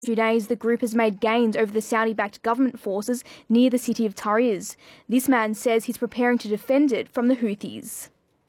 2 days, the group has made gains over the Saudi-backed government forces near the city of Tariz. This man says he's preparing to defend it from the Houthis.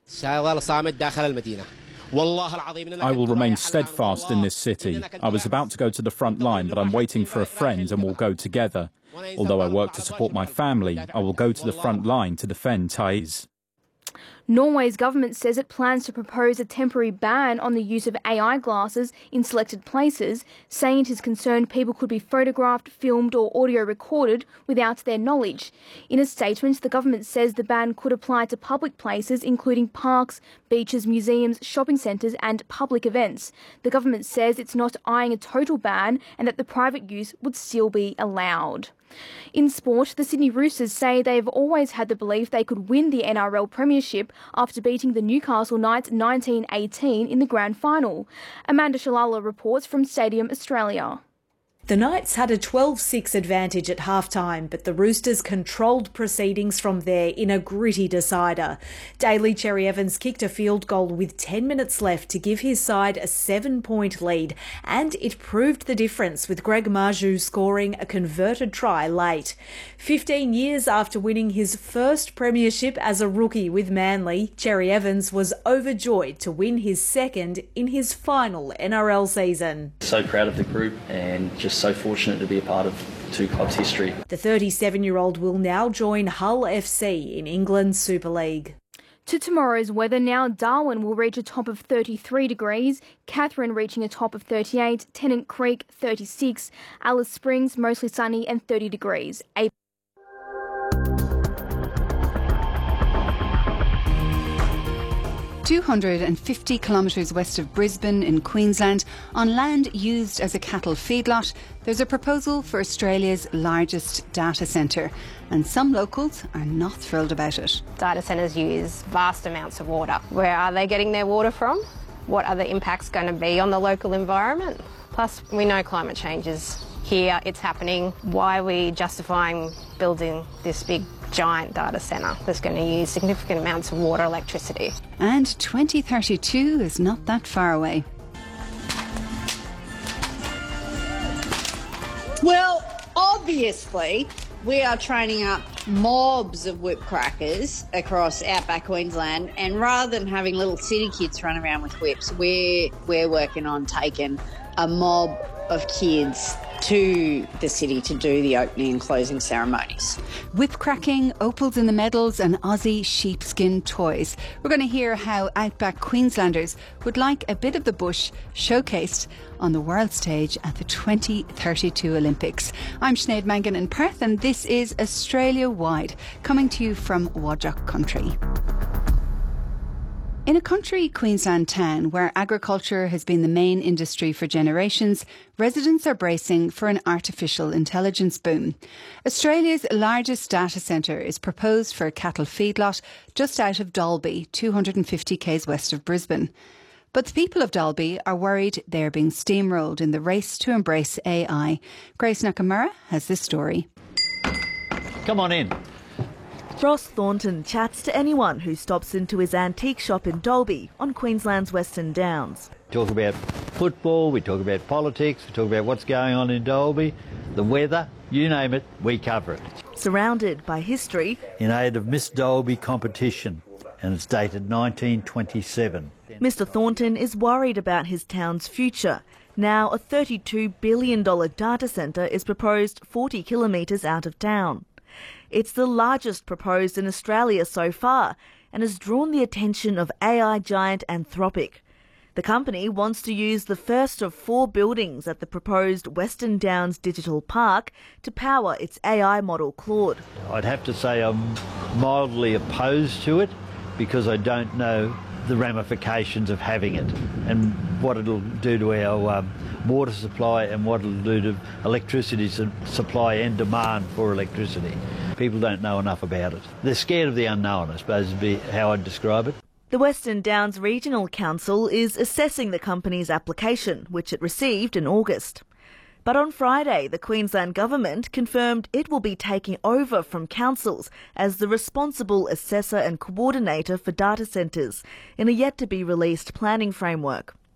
I will remain steadfast in this city. I was about to go to the front line, but I'm waiting for a friend and we'll go together. Although I work to support my family, I will go to the front line to defend Taiz. Norway's government says it plans to propose a temporary ban on the use of AI glasses in selected places, saying it is concerned people could be photographed, filmed or audio recorded without their knowledge. In a statement, the government says the ban could apply to public places including parks, beaches, museums, shopping centres and public events. The government says it's not eyeing a total ban and that the private use would still be allowed. In sport, the Sydney Roosters say they have always had the belief they could win the NRL Premiership after beating the Newcastle Knights 19-18 in the grand final. Amanda Shalala reports from Stadium Australia. The Knights had a 12-6 advantage at halftime, but the Roosters controlled proceedings from there in a gritty decider. Daly Cherry Evans kicked a field goal with 10 minutes left to give his side a 7-point lead, and it proved the difference with Greg Marju scoring a converted try late. 15 years after winning his first premiership as a rookie with Manly, Cherry Evans was overjoyed to win his second in his final NRL season. So proud of the group and just so fortunate to be a part of two clubs' history. The 37-year-old will now join Hull FC in England's Super League. To tomorrow's weather now, Darwin will reach a top of 33 degrees, Katherine reaching a top of 38, Tennant Creek 36, Alice Springs mostly sunny and 30 degrees. 250 kilometres west of Brisbane in Queensland, on land used as a cattle feedlot, there's a proposal for Australia's largest data centre, and some locals are not thrilled about it. Data centres use vast amounts of water. Where are they getting their water from? What are the impacts going to be on the local environment? Plus, we know climate change is here, it's happening. Why are we justifying building this big giant data centre that's going to use significant amounts of water, electricity? And 2032 is not that far away. Well, obviously, we are training up mobs of whip crackers across outback Queensland, and rather than having little city kids run around with whips, we're working on taking a mob of kids to the city to do the opening and closing ceremonies. Whip cracking, opals in the medals and Aussie sheepskin toys. We're going to hear how outback Queenslanders would like a bit of the bush showcased on the world stage at the 2032 Olympics. I'm Sinead Mangan in Perth, and this is Australia Wide, coming to you from Wadjuk country. In a country Queensland town where agriculture has been the main industry for generations, residents are bracing for an artificial intelligence boom. Australia's largest data centre is proposed for a cattle feedlot just out of Dalby, 250 k's west of Brisbane. But the people of Dalby are worried they're being steamrolled in the race to embrace AI. Grace Nakamura has this story. Come on in. Ross Thornton chats to anyone who stops into his antique shop in Dalby on Queensland's Western Downs. We talk about football, we talk about politics, we talk about what's going on in Dalby, the weather, you name it, we cover it. Surrounded by history. In aid of Miss Dalby competition, and it's dated 1927. Mr Thornton is worried about his town's future. Now a $32 billion data centre is proposed 40 kilometres out of town. It's the largest proposed in Australia so far and has drawn the attention of AI giant Anthropic. The company wants to use the first of 4 buildings at the proposed Western Downs Digital Park to power its AI model Claude. I'd have to say I'm mildly opposed to it because I don't know the ramifications of having it and what it'll do to our water supply and what it'll do to electricity supply and demand for electricity. People don't know enough about it. They're scared of the unknown, I suppose would be how I'd describe it. The Western Downs Regional Council is assessing the company's application, which it received in August. But on Friday, the Queensland Government confirmed it will be taking over from councils as the responsible assessor and coordinator for data centres in a yet-to-be-released planning framework.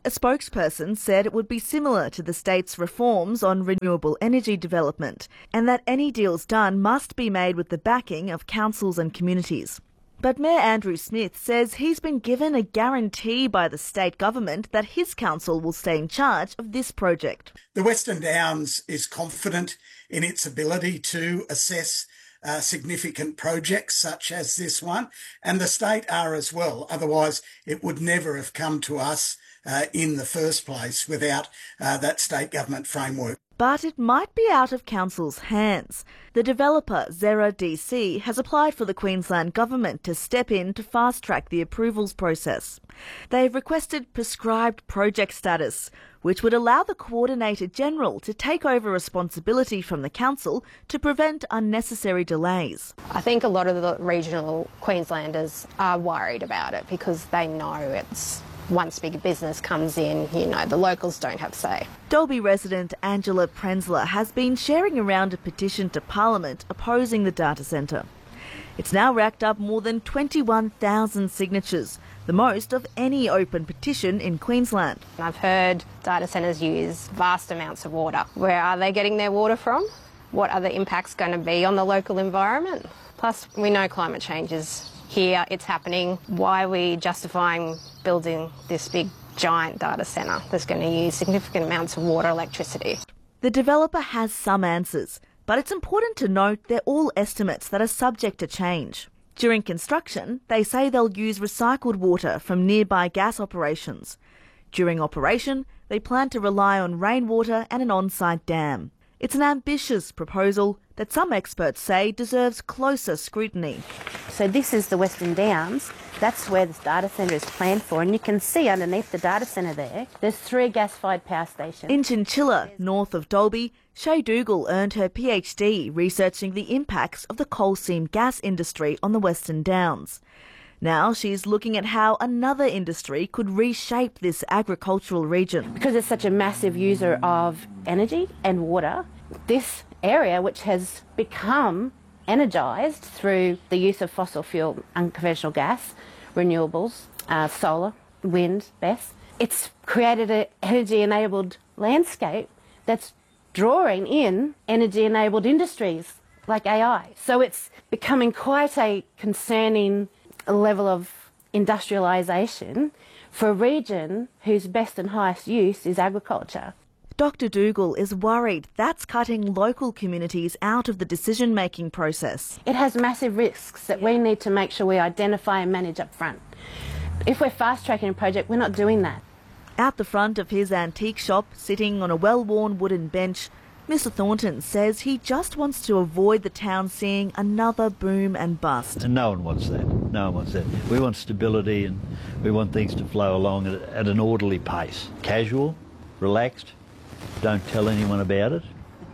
A spokesperson said it would be similar to the state's reforms on renewable energy development, and that any deals done must be made with the backing of councils and communities. But Mayor Andrew Smith says he's been given a guarantee by the state government that his council will stay in charge of this project. The Western Downs is confident in its ability to assess significant projects such as this one, and the state are as well. Otherwise, it would never have come to us in the first place without that state government framework. But it might be out of council's hands. The developer, Zera DC, has applied for the Queensland Government to step in to fast-track the approvals process. They've requested prescribed project status, which would allow the Coordinator General to take over responsibility from the council to prevent unnecessary delays. I think a lot of the regional Queenslanders are worried about it because they know it's once big business comes in, the locals don't have say. Dalby resident Angela Prenzler has been sharing around a petition to Parliament opposing the data centre. It's now racked up more than 21,000 signatures, the most of any open petition in Queensland. I've heard data centres use vast amounts of water. Where are they getting their water from? What are the impacts going to be on the local environment? Plus, we know climate change is here, it's happening. Why are we justifying building this big giant data centre that's going to use significant amounts of water, electricity? The developer has some answers, but it's important to note they're all estimates that are subject to change. During construction, they say they'll use recycled water from nearby gas operations. During operation, they plan to rely on rainwater and an on-site dam. It's an ambitious proposal that some experts say deserves closer scrutiny. So this is the Western Downs. That's where this data centre is planned for, and you can see underneath the data centre there's 3 gas-fired power stations. In Chinchilla, north of Dalby, Shay Dougal earned her PhD researching the impacts of the coal seam gas industry on the Western Downs. Now she's looking at how another industry could reshape this agricultural region. Because it's such a massive user of energy and water, this area, which has become energised through the use of fossil fuel, unconventional gas, renewables, solar, wind, BESS, it's created an energy-enabled landscape that's drawing in energy-enabled industries like AI. So it's becoming quite a concerning level of industrialisation for a region whose best and highest use is agriculture. Dr Dougal is worried that's cutting local communities out of the decision-making process. It has massive risks that we need to make sure we identify and manage up front. If we're fast-tracking a project, we're not doing that. Out the front of his antique shop, sitting on a well-worn wooden bench, Mr Thornton says he just wants to avoid the town seeing another boom and bust. And no one wants that. No one wants that. We want stability and we want things to flow along at an orderly pace. Casual, relaxed, don't tell anyone about it.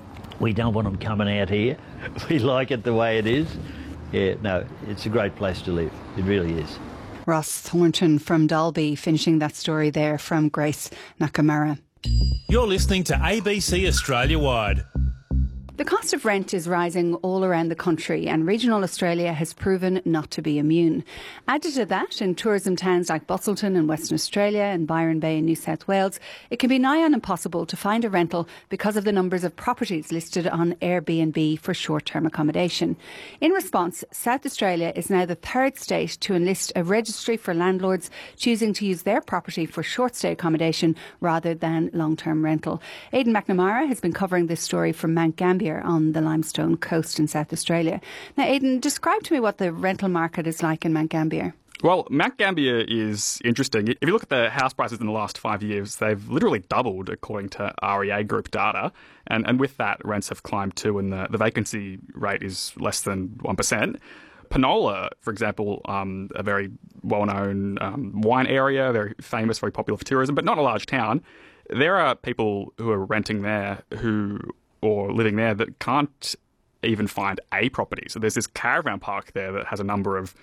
We don't want them coming out here. We like it the way it is. Yeah, no, it's a great place to live. It really is. Ross Thornton from Dalby finishing that story there from Grace Nakamura. You're listening to ABC Australia Wide. The cost of rent is rising all around the country, and regional Australia has proven not to be immune. Added to that, in tourism towns like Busselton in Western Australia and Byron Bay in New South Wales, it can be nigh on impossible to find a rental because of the numbers of properties listed on Airbnb for short-term accommodation. In response, South Australia is now the 3rd state to enlist a registry for landlords choosing to use their property for short-stay accommodation rather than long-term rental. Aidan McNamara has been covering this story from Mount Gambier on the Limestone Coast in South Australia. Now, Aidan, describe to me what the rental market is like in Mount Gambier. Well, Mount Gambier is interesting. If you look at the house prices in the last 5 years, they've literally doubled according to REA Group data. And with that, rents have climbed too, and the vacancy rate is less than 1%. Penola, for example, a very well-known wine area, very famous, very popular for tourism, but not a large town. There are people who are renting there or living there that can't even find a property. So there's this caravan park there that has a number of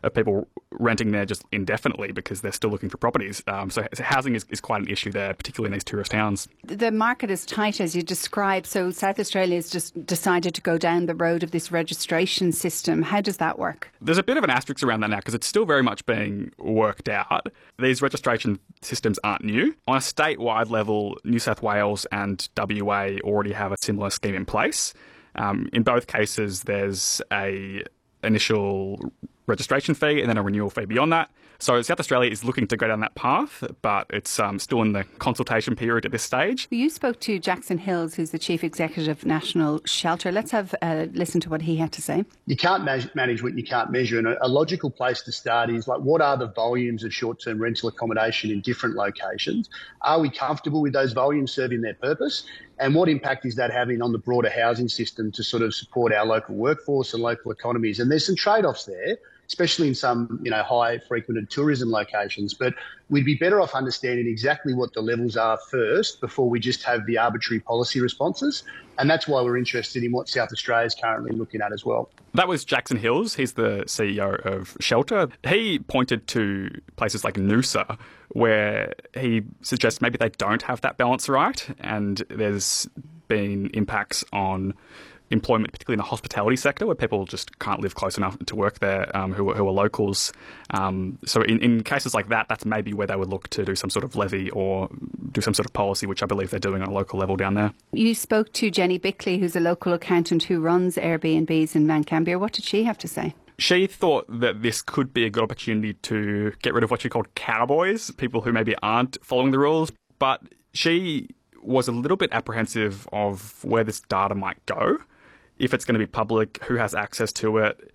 of people renting there just indefinitely because they're still looking for properties. So housing is quite an issue there, particularly in these tourist towns. The market is tight, as you described, so South Australia has just decided to go down the road of this registration system. How does that work? There's a bit of an asterisk around that now because it's still very much being worked out. These registration systems aren't new. On a statewide level, New South Wales and WA already have a similar scheme in place. In both cases, there's a initial registration fee and then a renewal fee beyond that. So South Australia is looking to go down that path, but it's still in the consultation period at this stage. You spoke to Jackson Hills, who's the Chief Executive of National Shelter. Let's have a listen to what he had to say. You can't manage what you can't measure, and a logical place to start is like, what are the volumes of short-term rental accommodation in different locations? Are we comfortable with those volumes serving their purpose? And what impact is that having on the broader housing system to sort of support our local workforce and local economies? And there's some trade-offs there, especially in some, high frequented tourism locations. But we'd be better off understanding exactly what the levels are first before we just have the arbitrary policy responses. And that's why we're interested in what South Australia is currently looking at as well. That was Jackson Hills. He's the CEO of Shelter. He pointed to places like Noosa, where he suggests maybe they don't have that balance right, and there's been impacts on employment, particularly in the hospitality sector, where people just can't live close enough to work there, who are locals. So in cases like that, that's maybe where they would look to do some sort of levy or do some sort of policy, which I believe they're doing on a local level down there. You spoke to Jenny Bickley, who's a local accountant who runs Airbnbs in Mount Gambier. What did she have to say? She thought that this could be a good opportunity to get rid of what she called cowboys, people who maybe aren't following the rules. But she was a little bit apprehensive of where this data might go, if it's going to be public, who has access to it.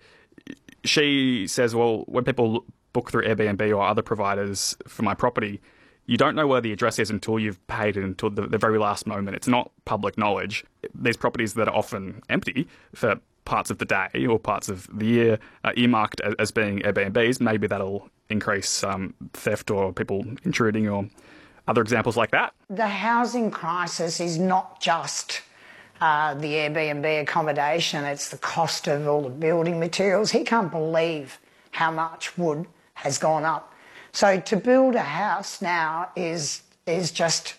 She says, well, when people book through Airbnb or other providers for my property, you don't know where the address is until you've paid it, until the very last moment. It's not public knowledge. These properties that are often empty for parts of the day or parts of the year are earmarked as being Airbnbs. Maybe that'll increase theft or people intruding or other examples like that. The housing crisis is not just the Airbnb accommodation, it's the cost of all the building materials. He can't believe how much wood has gone up. So to build a house now is just,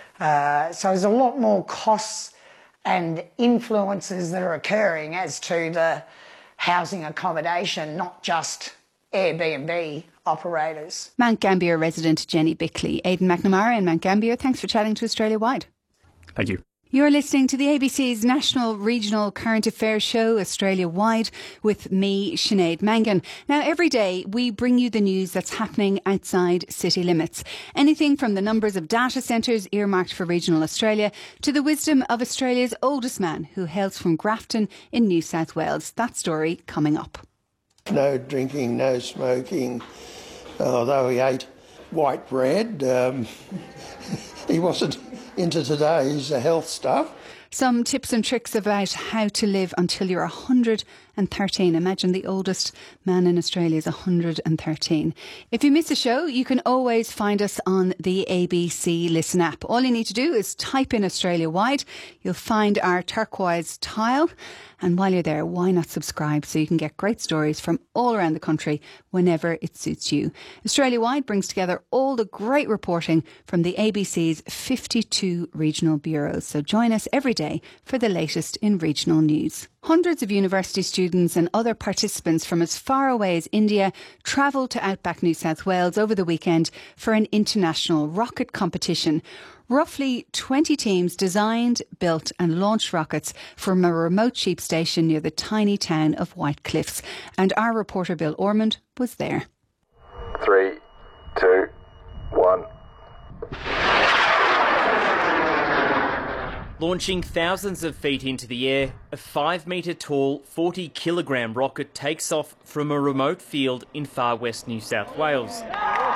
so there's a lot more costs and influences that are occurring as to the housing accommodation, not just Airbnb operators. Mount Gambier resident Jenny Bickley. Aidan McNamara in Mount Gambier, thanks for chatting to Australia Wide. Thank you. You're listening to the ABC's National Regional Current Affairs show, Australia Wide, with me, Sinead Mangan. Now, every day we bring you the news that's happening outside city limits. Anything from the numbers of data centres earmarked for regional Australia to the wisdom of Australia's oldest man who hails from Grafton in New South Wales. That story coming up. No drinking, no smoking. Although he ate white bread, he wasn't into today's health stuff. Some tips and tricks about how to live until you're 113. Imagine the oldest man in Australia is 113. If you miss a show, you can always find us on the ABC Listen app. All you need to do is type in Australia Wide. You'll find our turquoise tile. And while you're there, why not subscribe so you can get great stories from all around the country whenever it suits you. Australia Wide brings together all the great reporting from the ABC's 52 regional bureaus. So join us every day for the latest in regional news. Hundreds of university students and other participants from as far away as India travelled to Outback New South Wales over the weekend for an international rocket competition. Roughly 20 teams designed, built and launched rockets from a remote sheep station near the tiny town of White Cliffs. And our reporter Bill Ormond was there. 3, 2, 1. Launching thousands of feet into the air, a 5-metre tall, 40-kilogram rocket takes off from a remote field in far west New South Wales.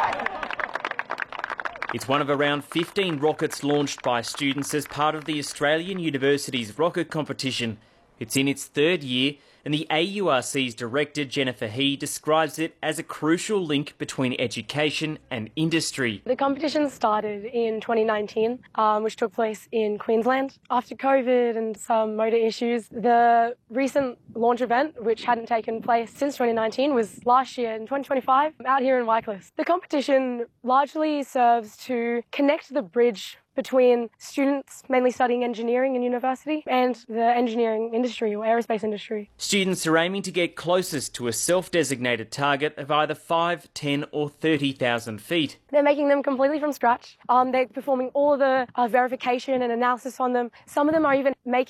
It's one of around 15 rockets launched by students as part of the Australian University's rocket competition. It's in its third year, and the AURC's director, Jennifer He, describes it as a crucial link between education and industry. The competition started in 2019, which took place in Queensland. After COVID and some motor issues, the recent launch event, which hadn't taken place since 2019, was last year in 2025, out here in Wycliffe. The competition largely serves to connect the bridge between students mainly studying engineering in university and the engineering industry or aerospace industry. Students are aiming to get closest to a self-designated target of either 5, 10 or 30,000 feet. They're making them completely from scratch. They're performing all the verification and analysis on them. Some of them are even making